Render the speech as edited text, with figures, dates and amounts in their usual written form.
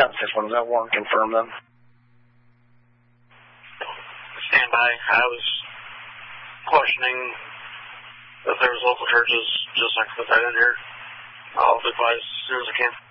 10th. Just wanted to warn, confirm them. Stand by. I was questioning if there's local churches just next to the site in here. I'll be advised as soon as I can.